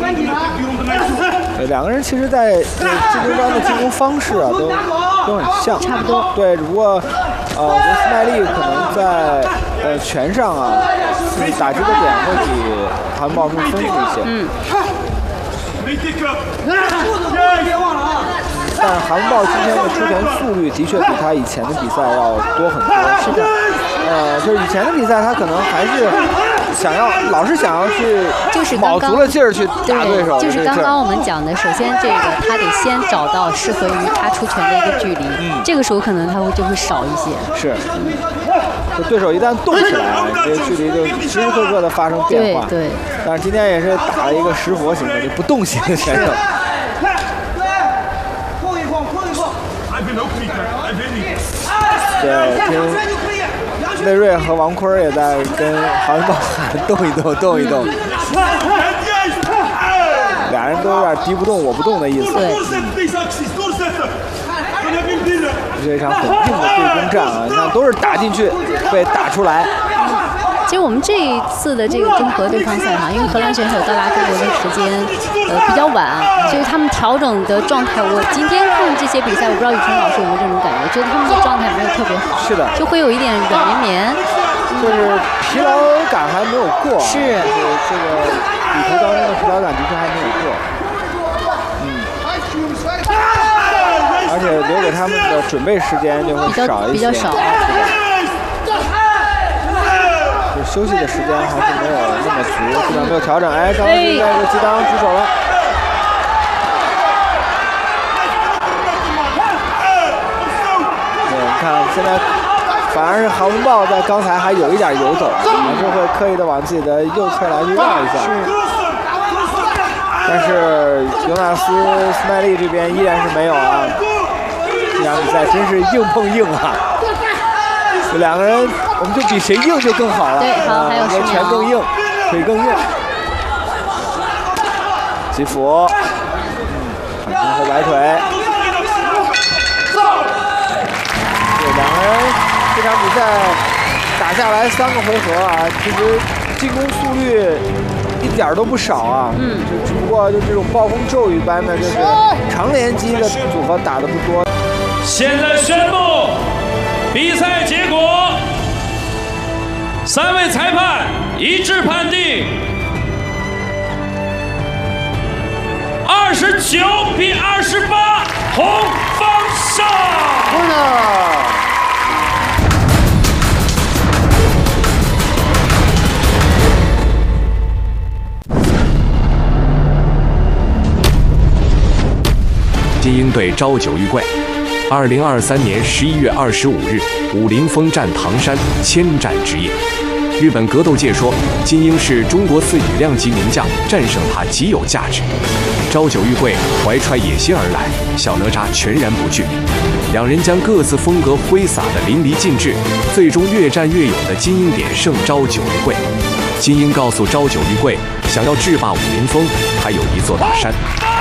两个人其实在进攻端的进攻方式啊都很像， 差不多。 对，只不过我觉得斯麦利可能在拳上啊，自己打击的点会比韩文豹更丰富一些。但是韩文豹今天的出拳速率的确比他以前的比赛要多很多。 是的。 就是以前的比赛，他可能还是老是想要去， 就是卯足了劲儿去打对手。 就是刚刚我们讲的，首先这个他得先找到适合于他出拳的一个距离，这个时候可能他就会少一些。 是。就对手一旦动起来啊，你这个距离就时时刻刻的发生变化。 对。 但是今天也是打了一个石佛型的，就不动型的选手。对，听魏瑞和王坤也在跟韩文豹喊动一动，动一动。俩人都有点敌不动我不动的意思。 对。 这是一场很硬的对攻战啊！你看，都是打进去，被打出来。 其实我们这一次的这个综合对抗赛哈，因为荷兰选手到达中国的时间比较晚，所以他们调整的状态，我今天看这些比赛，我不知道雨辰老师有没有这种感觉，觉得他们的状态没有特别好， 是的， 就会有一点软绵绵， 就是疲劳感还没有过， 是， 就是这个旅途当中的疲劳感的确还没有过，而且留给他们的准备时间就会少一些， 比较少。 休息的时间还是没有那么足，基本上没有调整。哎，张继在这个激裆出手了。对，你看现在反而是韩文豹在刚才还有一点游走，还是会刻意的往自己的右侧来去绕一下。但是尤纳斯·斯麦利这边依然是没有啊。这场比赛真是硬碰硬啊！这两个人。我们就比谁硬就更好了。 对，好，还有10秒。 拳更硬，腿更硬。吉福，反身后摆腿。对，两个人这场比赛打下来3个回合啊，其实进攻速率一点都不少啊。就只不过就这种暴风骤雨般的，就是长连击的组合打得不多。 现在宣布比赛结果。3位裁判一致判定29比28，红方胜。 精英对朝九玉怪，2023年11月25日，武林风战唐山，千战之夜。日本格斗界说，金英是中国4羽量级名将，战胜他极有价值。朝九玉贵怀揣野心而来，小哪吒全然不惧。两人将各自风格挥洒得淋漓尽致，最终越战越勇的金英点胜朝九玉贵。金英告诉朝九玉贵，想要制霸武林风，还有一座大山。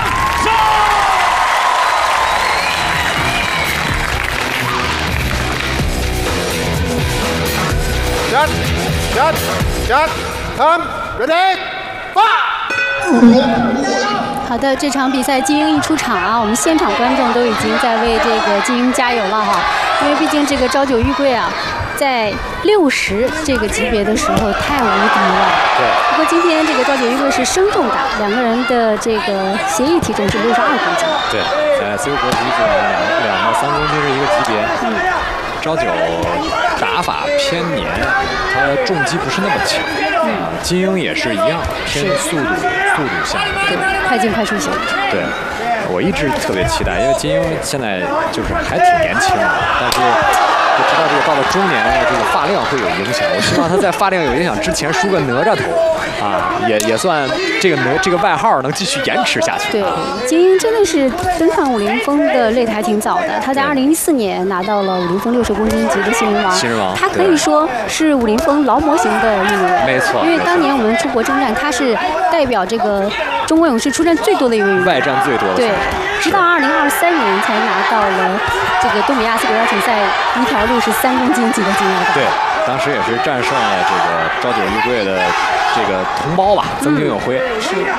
好的，这场比赛金英一出场啊，我们现场观众都已经在为这个金英加油了哈，因为毕竟这个朝九玉贵啊，在60这个级别的时候太无敌了。 对。 不过今天这个朝九玉贵是生重打，两个人的这个协议体重是62公斤。 对，在自由搏击这2到3公斤是一个级别。朝九打法偏黏，他重击不是那么强。金英也是一样，偏速度项。 对，快进快出型。 对，我一直特别期待，因为金英现在就是还挺年轻的，但是不知道这个到了中年这个发量会有影响。我希望他在发量有影响之前梳个哪吒头啊，也算这个外号能继续延迟下去。 对，金英真的是登上武林风的擂台挺早的，他在2014年拿到了武林风60公斤级的新人王。 新人王， 他可以说是武林风劳模型的运动员。 没错。 因为当年我们出国征战，他是代表这个中国勇士出战最多的一位运动员， 外战最多的。 对，直到2023年才拿到了这个东北亚斯国邀请赛一条63公斤级的金腰带。 对，当时也是战胜了这个朝九玉贵的这个同胞吧，曾经有辉。 是。